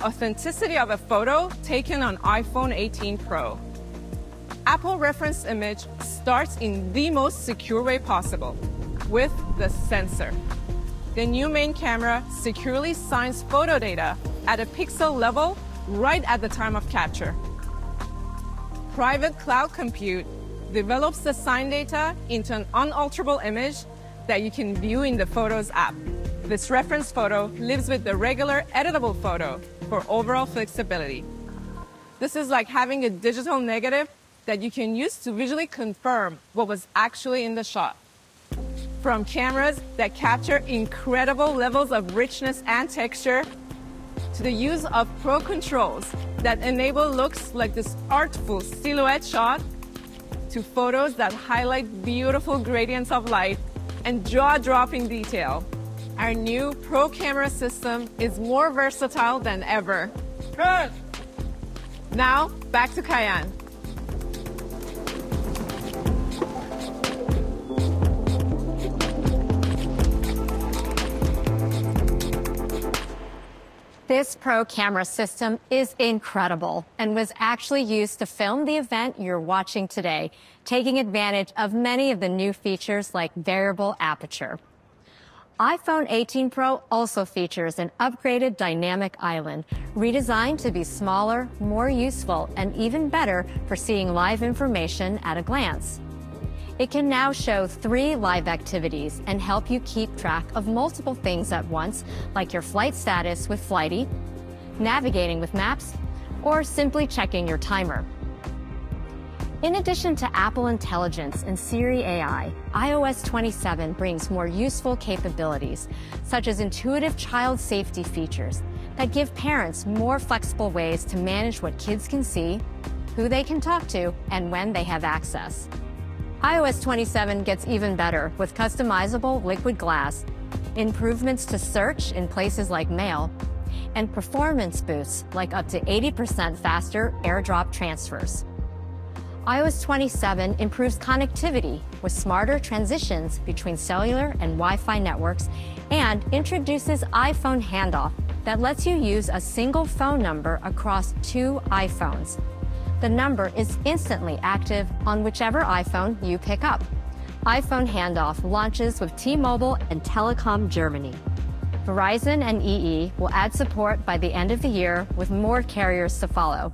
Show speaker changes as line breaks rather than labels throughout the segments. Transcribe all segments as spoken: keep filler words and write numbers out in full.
the authenticity of a photo taken on iPhone eighteen Pro. Apple Reference Image starts in the most secure way possible, with the sensor. The new main camera securely signs photo data at a pixel level right at the time of capture. Private cloud compute develops the signed data into an unalterable image that you can view in the Photos app. This reference photo lives with the regular editable photo for overall flexibility. This is like having a digital negative that you can use to visually confirm what was actually in the shot. From cameras that capture incredible levels of richness and texture, to the use of pro controls that enable looks like this artful silhouette shot, to photos that highlight beautiful gradients of light and jaw-dropping detail. Our new Pro camera system is more versatile than ever. Good. Now, back to Kaiyan.
This Pro camera system is incredible and was actually used to film the event you're watching today, taking advantage of many of the new features like variable aperture. iPhone eighteen Pro also features an upgraded dynamic island, redesigned to be smaller, more useful, and even better for seeing live information at a glance. It can now show three live activities and help you keep track of multiple things at once, like your flight status with Flighty, navigating with Maps, or simply checking your timer. In addition to Apple Intelligence and Siri A I, i O S twenty-seven brings more useful capabilities, such as intuitive child safety features that give parents more flexible ways to manage what kids can see, who they can talk to, and when they have access. i O S twenty-seven gets even better with customizable liquid glass, improvements to search in places like Mail, and performance boosts like up to eighty percent faster AirDrop transfers. i O S twenty-seven improves connectivity with smarter transitions between cellular and Wi-Fi networks and introduces iPhone handoff that lets you use a single phone number across two iPhones. The number is instantly active on whichever iPhone you pick up. iPhone handoff launches with T-Mobile and Telekom Germany. Verizon and E E will add support by the end of the year with more carriers to follow.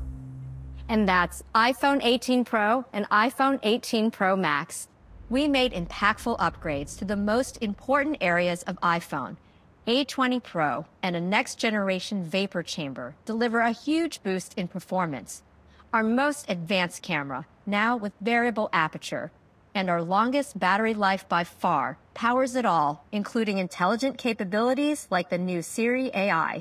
And that's iPhone eighteen Pro and iPhone eighteen Pro Max. We made impactful upgrades to the most important areas of iPhone. A twenty Pro and a next-generation vapor chamber deliver a huge boost in performance. Our most advanced camera, now with variable aperture, and our longest battery life by far, powers it all, including intelligent capabilities like the new Siri A I.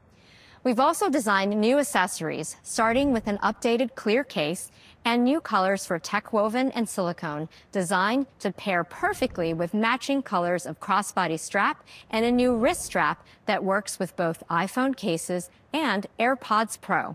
We've also designed new accessories, starting with an updated clear case and new colors for tech-woven and silicone, designed to pair perfectly with matching colors of crossbody strap and a new wrist strap that works with both iPhone cases and AirPods Pro.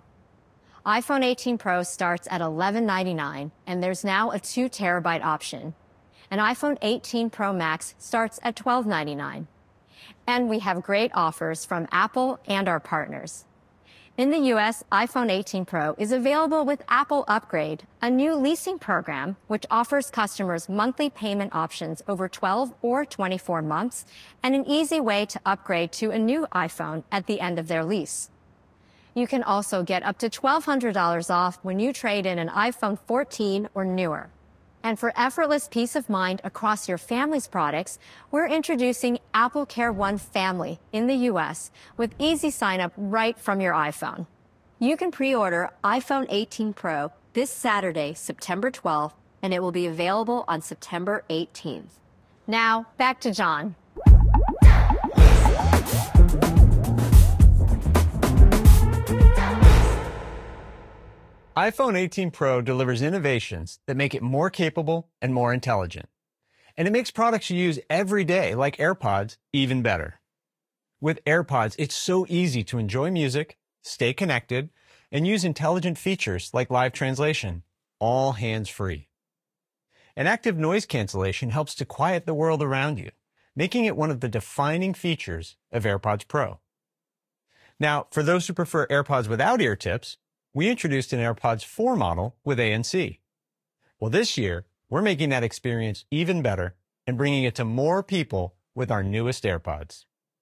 iPhone eighteen Pro starts at eleven ninety-nine, and there's now a two terabyte option. And iPhone eighteen Pro Max starts at twelve ninety-nine. And we have great offers from Apple and our partners. In the U S, iPhone eighteen Pro is available with Apple Upgrade, a new leasing program which offers customers monthly payment options over twelve or twenty-four months and an easy way to upgrade to a new iPhone at the end of their lease. You can also get up to twelve hundred dollars off when you trade in an iPhone fourteen or newer. And for effortless peace of mind across your family's products, we're introducing Apple Care One Family in the U S with easy sign-up right from your iPhone. You can pre-order iPhone eighteen Pro this Saturday, September twelfth, and it will be available on September eighteenth. Now, back to John.
iPhone eighteen Pro delivers innovations that make it more capable and more intelligent. And it makes products you use every day, like AirPods, even better. With AirPods, it's so easy to enjoy music, stay connected, and use intelligent features like live translation, all hands-free. And active noise cancellation helps to quiet the world around you, making it one of the defining features of AirPods Pro. Now, for those who prefer AirPods without ear tips, we introduced an AirPods four model with A N C. Well, this year, we're making that experience even better and bringing it to more people with our newest AirPods.